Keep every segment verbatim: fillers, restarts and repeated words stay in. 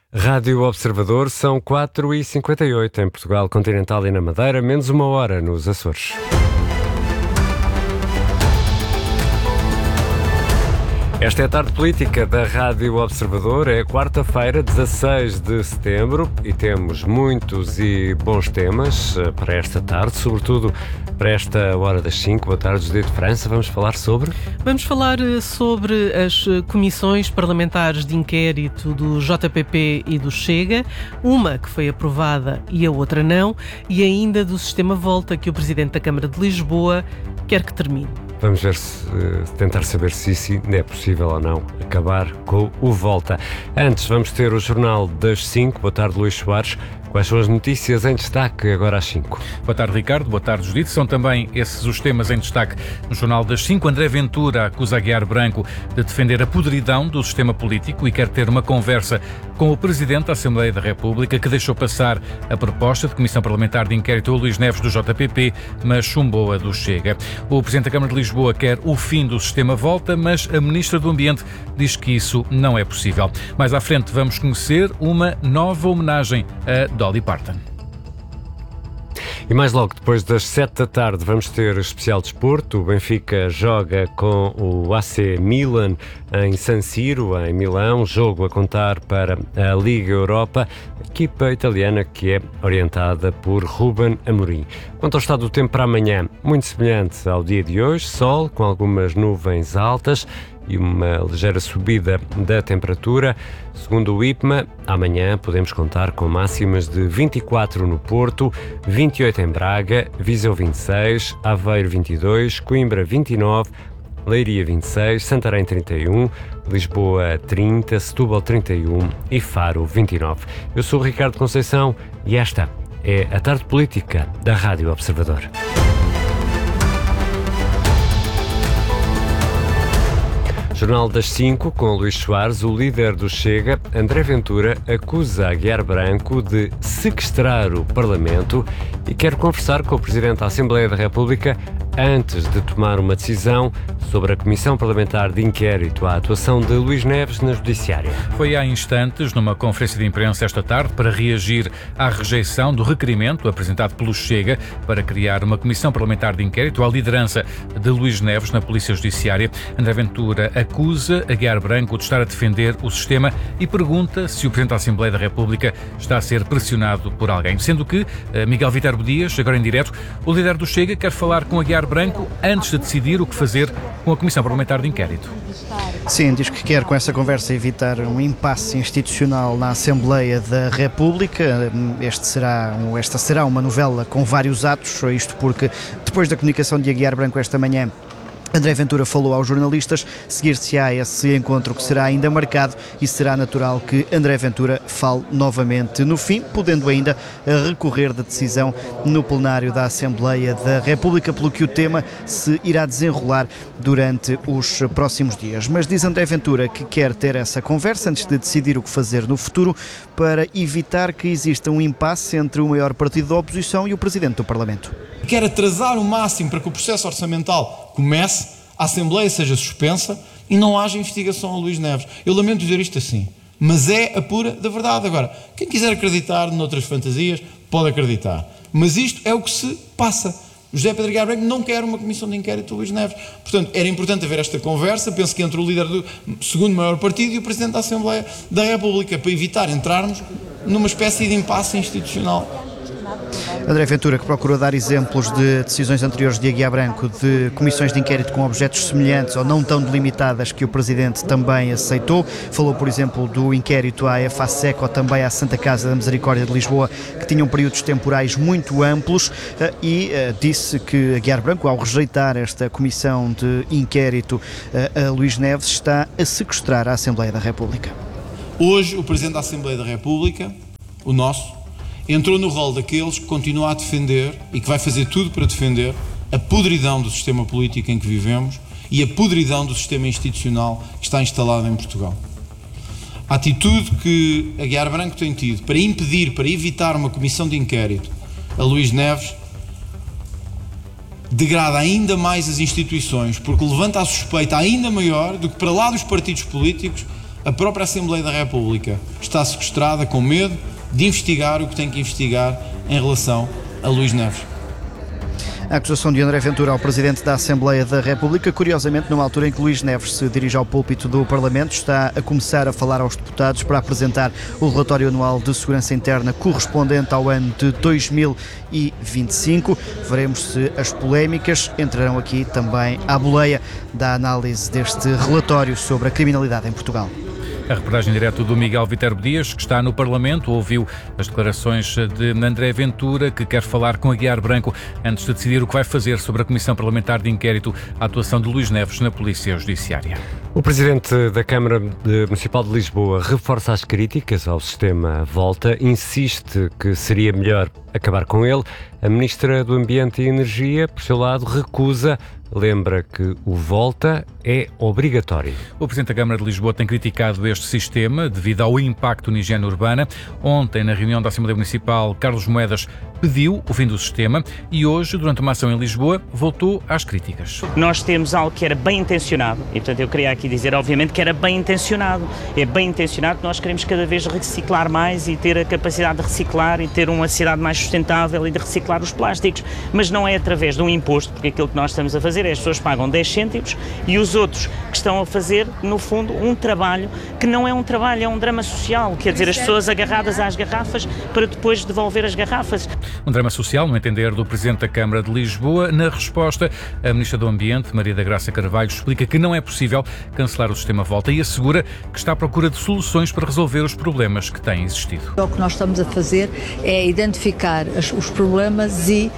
Rádio Observador, são quatro e cinquenta e oito em Portugal Continental e na Madeira, menos uma hora nos Açores. Esta é a tarde política da Rádio Observador. É quarta-feira, dezasseis de setembro, e temos muitos e bons temas para esta tarde, sobretudo para esta hora das cinco. Boa tarde, Judite de França. Vamos falar sobre... Vamos falar sobre as comissões parlamentares de inquérito do J P P e do Chega, uma que foi aprovada e a outra não, e ainda do sistema Volta, que o Presidente da Câmara de Lisboa quer que termine. Vamos ver se, tentar saber se isso é possível ou não, acabar com o Volta. Antes, vamos ter o Jornal das cinco. Boa tarde, Luís Soares. Quais são as notícias em destaque agora às cinco? Boa tarde, Ricardo. Boa tarde, Judite. São também esses os temas em destaque no Jornal das cinco. André Ventura acusa Aguiar Branco de defender a podridão do sistema político e quer ter uma conversa com o Presidente da Assembleia da República, que deixou passar a proposta de Comissão Parlamentar de Inquérito a Luís Neves do J P P, mas chumbou a do Chega. O Presidente da Câmara de Lisboa quer o fim do sistema Volta, mas a Ministra do Ambiente diz que isso não é possível. Mais à frente vamos conhecer uma nova homenagem a Dolly Parton. E mais logo, depois das sete da tarde, vamos ter especial desporto. O Benfica joga com o A C Milan em San Siro, em Milão. Jogo a contar para a Liga Europa, equipa italiana que é orientada por Ruben Amorim. Quanto ao estado do tempo para amanhã, muito semelhante ao dia de hoje. Sol, com algumas nuvens altas e uma ligeira subida da temperatura. Segundo o IPMA, amanhã podemos contar com máximas de vinte e quatro no Porto, vinte e oito em Braga, Viseu vinte e seis, Aveiro vinte e dois, Coimbra vinte e nove, Leiria vinte e seis, Santarém trinta e um, Lisboa trinta, Setúbal trinta e um e Faro vinte e nove. Eu sou o Ricardo Conceição e esta é a tarde política da Rádio Observador. Jornal das cinco, com Luís Soares. O líder do Chega, André Ventura, acusa Aguiar Branco de sequestrar o Parlamento e quer conversar com o Presidente da Assembleia da República antes de tomar uma decisão sobre a Comissão Parlamentar de Inquérito à atuação de Luís Neves na Judiciária. Foi há instantes, numa conferência de imprensa esta tarde, para reagir à rejeição do requerimento apresentado pelo Chega para criar uma Comissão Parlamentar de Inquérito à liderança de Luís Neves na Polícia Judiciária. André Ventura acusa Aguiar Branco de estar a defender o sistema e pergunta se o Presidente da Assembleia da República está a ser pressionado por alguém. Sendo que Miguel Viterbo Dias, agora em direto, o líder do Chega, quer falar com Aguiar Branco antes de decidir o que fazer com a Comissão Parlamentar de Inquérito. Sim, diz que quer com essa conversa evitar um impasse institucional na Assembleia da República. Este será, esta será uma novela com vários atos, isto porque depois da comunicação de Aguiar Branco esta manhã, André Ventura falou aos jornalistas, seguir-se-á esse encontro que será ainda marcado e será natural que André Ventura fale novamente no fim, podendo ainda recorrer da decisão no plenário da Assembleia da República, pelo que o tema se irá desenrolar durante os próximos dias. Mas diz André Ventura que quer ter essa conversa antes de decidir o que fazer no futuro para evitar que exista um impasse entre o maior partido da oposição e o Presidente do Parlamento. Quer atrasar o máximo para que o processo orçamental comece, a Assembleia seja suspensa e não haja investigação a Luís Neves. Eu lamento dizer isto assim, mas é a pura da verdade. Agora, quem quiser acreditar noutras fantasias, pode acreditar. Mas isto é o que se passa. José Pedro Aguiar Branco não quer uma comissão de inquérito a Luís Neves. Portanto, era importante haver esta conversa, penso que entre o líder do segundo maior partido e o Presidente da Assembleia da República, para evitar entrarmos numa espécie de impasse institucional. André Ventura, que procurou dar exemplos de decisões anteriores de Aguiar Branco de comissões de inquérito com objetos semelhantes ou não tão delimitadas que o Presidente também aceitou. Falou, por exemplo, do inquérito à EFASEC ou também à Santa Casa da Misericórdia de Lisboa, que tinham períodos temporais muito amplos, e disse que Aguiar Branco, ao rejeitar esta comissão de inquérito a Luís Neves, está a sequestrar a Assembleia da República. Hoje, o Presidente da Assembleia da República, o nosso, entrou no rol daqueles que continua a defender e que vai fazer tudo para defender a podridão do sistema político em que vivemos e a podridão do sistema institucional que está instalado em Portugal. A atitude que Aguiar Branco tem tido para impedir, para evitar uma comissão de inquérito a Luís Neves degrada ainda mais as instituições, porque levanta a suspeita ainda maior do que, para lá dos partidos políticos, a própria Assembleia da República está sequestrada com medo de investigar o que tem que investigar em relação a Luís Neves. A acusação de André Ventura ao Presidente da Assembleia da República, curiosamente, numa altura em que Luís Neves se dirige ao púlpito do Parlamento, está a começar a falar aos deputados para apresentar o relatório anual de segurança interna correspondente ao ano de dois mil e vinte e cinco. Veremos se as polémicas entrarão aqui também à boleia da análise deste relatório sobre a criminalidade em Portugal. A reportagem direto do Miguel Viterbo Dias, que está no Parlamento, ouviu as declarações de André Ventura, que quer falar com Aguiar Branco antes de decidir o que vai fazer sobre a Comissão Parlamentar de Inquérito à atuação de Luís Neves na Polícia Judiciária. O Presidente da Câmara Municipal de Lisboa reforça as críticas ao sistema Volta, insiste que seria melhor acabar com ele. A Ministra do Ambiente e Energia, por seu lado, recusa, lembra que o Volta é obrigatório. O Presidente da Câmara de Lisboa tem criticado este sistema devido ao impacto na higiene urbana. Ontem, na reunião da Assembleia Municipal, Carlos Moedas pediu o fim do sistema e hoje, durante uma ação em Lisboa, voltou às críticas. Nós temos algo que era bem intencionado e, portanto, eu queria aqui dizer, obviamente, que era bem intencionado. É bem intencionado que nós queremos cada vez reciclar mais e ter a capacidade de reciclar e ter uma cidade mais sustentável e de reciclar os plásticos, mas não é através de um imposto, porque aquilo que nós estamos a fazer é as pessoas pagam dez cêntimos e os outros que estão a fazer, no fundo, um trabalho que não é um trabalho, é um drama social, quer dizer, as pessoas agarradas às garrafas para depois devolver as garrafas. Um drama social, no entender do Presidente da Câmara de Lisboa. Na resposta, a Ministra do Ambiente, Maria da Graça Carvalho, explica que não é possível cancelar o sistema Volta e assegura que está à procura de soluções para resolver os problemas que têm existido. O que nós estamos a fazer é identificar os problemas e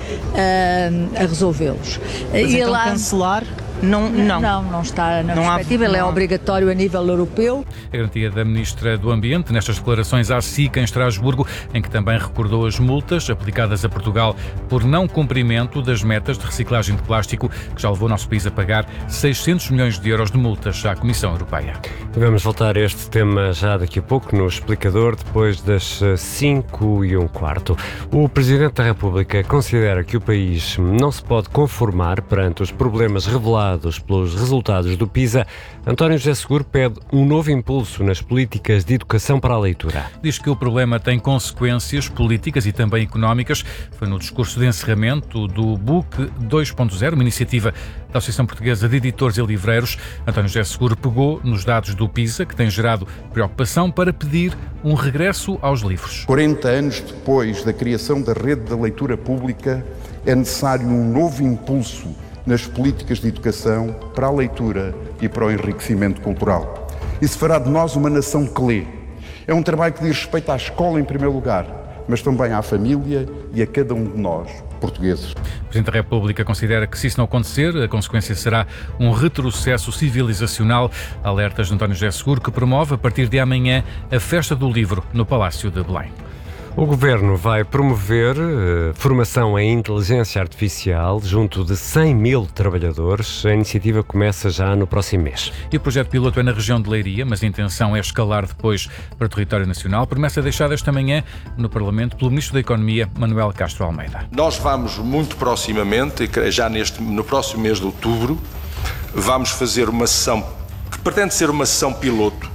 uh, a resolvê-los. Mas e então lá... cancelar? Não, não. Não, não está na não perspectiva, há, ele não é obrigatório a nível europeu. A garantia da Ministra do Ambiente nestas declarações à S I C em Estrasburgo, em que também recordou as multas aplicadas a Portugal por não cumprimento das metas de reciclagem de plástico, que já levou o nosso país a pagar seiscentos milhões de euros de multas à Comissão Europeia. E vamos voltar a este tema já daqui a pouco no Explicador, depois das cinco e um quarto. O Presidente da República considera que o país não se pode conformar perante os problemas revelados pelos resultados do PISA. António José Seguro pede um novo impulso nas políticas de educação para a leitura. Diz que o problema tem consequências políticas e também económicas. Foi no discurso de encerramento do B U C dois ponto zero, uma iniciativa da Associação Portuguesa de Editores e Livreiros. António José Seguro pegou nos dados do PISA, que tem gerado preocupação, para pedir um regresso aos livros. quarenta anos depois da criação da rede da leitura pública, é necessário um novo impulso nas políticas de educação para a leitura e para o enriquecimento cultural. Isso fará de nós uma nação que lê. É um trabalho que diz respeito à escola em primeiro lugar, mas também à família e a cada um de nós, portugueses. O Presidente da República considera que, se isso não acontecer, a consequência será um retrocesso civilizacional. Alertas de António José Seguro, que promove a partir de amanhã a Festa do Livro no Palácio de Belém. O Governo vai promover uh, formação em inteligência artificial junto de cem mil trabalhadores. A iniciativa começa já no próximo mês. E o projeto piloto é na região de Leiria, mas a intenção é escalar depois para o território nacional. Promessa deixada esta manhã no Parlamento pelo Ministro da Economia, Manuel Castro Almeida. Nós vamos muito proximamente, já neste, no próximo mês de outubro, vamos fazer uma sessão que pretende ser uma sessão piloto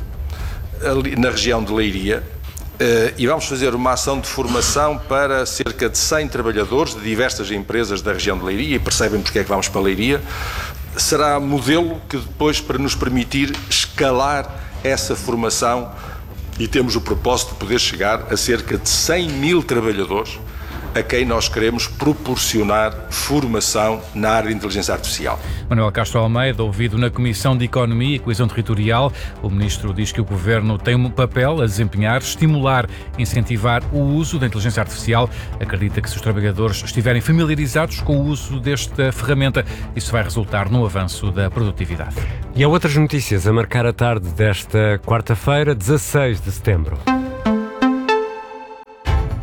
ali na região de Leiria. Uh, e vamos fazer uma ação de formação para cerca de cem trabalhadores de diversas empresas da região de Leiria, e percebem porque é que vamos para Leiria. Será modelo que depois, para nos permitir escalar essa formação, e temos o propósito de poder chegar a cerca de cem mil trabalhadores a quem nós queremos proporcionar formação na área de inteligência artificial. Manuel Castro Almeida, ouvido na Comissão de Economia e Coesão Territorial, o Ministro diz que o Governo tem um papel a desempenhar, estimular, incentivar o uso da inteligência artificial. Acredita que, se os trabalhadores estiverem familiarizados com o uso desta ferramenta, isso vai resultar no avanço da produtividade. E há outras notícias a marcar a tarde desta quarta-feira, dezasseis de setembro.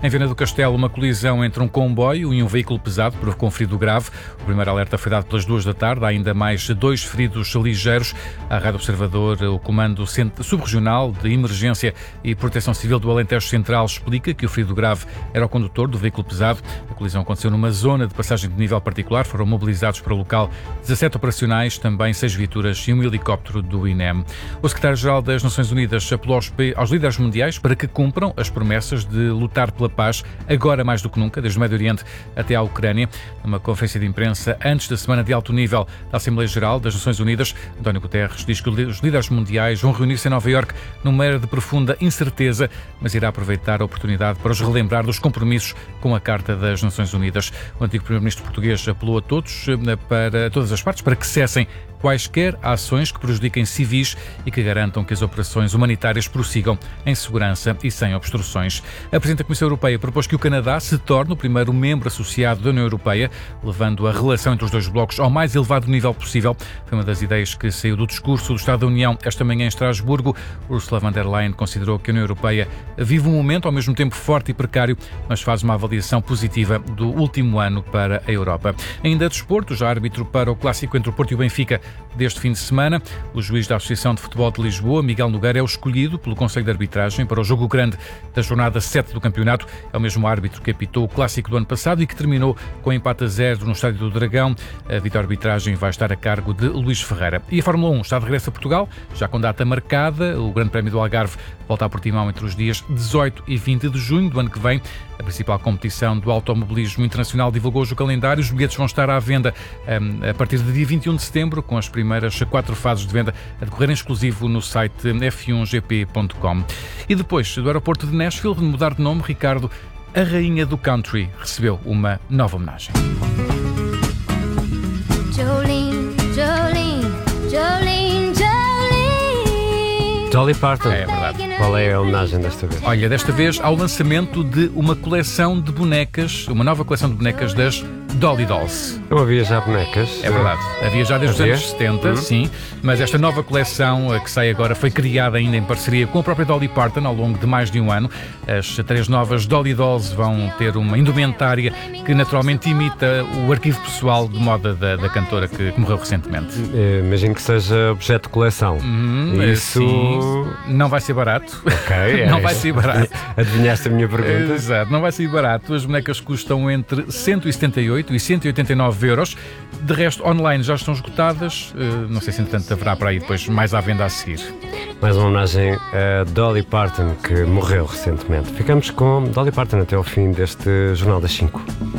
Em Viana do Castelo, uma colisão entre um comboio e um veículo pesado provocou um ferido grave. O primeiro alerta foi dado pelas duas da tarde. Há ainda mais dois feridos ligeiros. A Rádio Observador, o Comando Subregional de Emergência e Proteção Civil do Alentejo Central explica que o ferido grave era o condutor do veículo pesado. A colisão aconteceu numa zona de passagem de nível particular. Foram mobilizados para o local dezassete operacionais, também seis viaturas e um helicóptero do I N E M. O secretário-geral das Nações Unidas apelou aos, aos líderes mundiais para que cumpram as promessas de lutar pela paz, agora mais do que nunca, desde o Médio Oriente até à Ucrânia. Numa conferência de imprensa antes da semana de alto nível da Assembleia Geral das Nações Unidas, António Guterres diz que os líderes mundiais vão reunir-se em Nova Iorque numa era de profunda incerteza, mas irá aproveitar a oportunidade para os relembrar dos compromissos com a Carta das Nações Unidas. O antigo primeiro-ministro português apelou a todos, para a todas as partes, para que cessem quaisquer ações que prejudiquem civis e que garantam que as operações humanitárias prossigam em segurança e sem obstruções. A Presidente da Comissão Europeia propôs que o Canadá se torne o primeiro membro associado da União Europeia, levando a relação entre os dois blocos ao mais elevado nível possível. Foi uma das ideias que saiu do discurso do Estado da União esta manhã em Estrasburgo. Ursula von der Leyen considerou que a União Europeia vive um momento ao mesmo tempo forte e precário, mas faz uma avaliação positiva do último ano para a Europa. Ainda desporto, já árbitro para o clássico entre o Porto e o Benfica deste fim de semana, o juiz da Associação de Futebol de Lisboa, Miguel Nogueira, é o escolhido pelo Conselho de Arbitragem para o jogo grande da jornada sete do campeonato. É o mesmo árbitro que apitou o clássico do ano passado e que terminou com empate a zero no Estádio do Dragão. A vídeo-arbitragem vai estar a cargo de Luís Ferreira. E a Fórmula um está de regresso a Portugal, já com data marcada. O Grande Prémio do Algarve volta a Portimão entre os dias dezoito e vinte de junho do ano que vem. A principal competição do automobilismo internacional divulgou hoje o calendário. Os bilhetes vão estar à venda um, a partir do dia vinte e um de setembro, com as primeiras quatro fases de venda a decorrer em exclusivo no site F um G P ponto com. E depois do aeroporto de Nashville, de mudar de nome, Ricardo, a rainha do country recebeu uma nova homenagem. Jolene, Jolene, Jolene, Jolene. Dolly Parton. É verdade. Qual é a homenagem desta vez? Olha, desta vez ao lançamento de uma coleção de bonecas, uma nova coleção de bonecas das Dolly Dolls. Não havia já bonecas? É verdade. Havia já desde havia? os anos setenta, uhum. sim. Mas esta nova coleção, a que sai agora, foi criada ainda em parceria com a própria Dolly Parton ao longo de mais de um ano. As três novas Dolly Dolls vão ter uma indumentária que naturalmente imita o arquivo pessoal de moda da, da cantora que morreu recentemente. É, imagino que seja objeto de coleção. Uhum, Isso sim, não vai ser barato. Ok, é não vai ser barato. Adivinhaste a minha pergunta? Exato, não vai ser barato. As bonecas custam entre cento e setenta e oito e cento e oitenta e nove euros. De resto, online já estão esgotadas. Uh, não sei se, entretanto, haverá para aí depois mais à venda a seguir. Mais uma homenagem a Dolly Parton, que morreu recentemente. Ficamos com Dolly Parton até ao fim deste Jornal das cinco.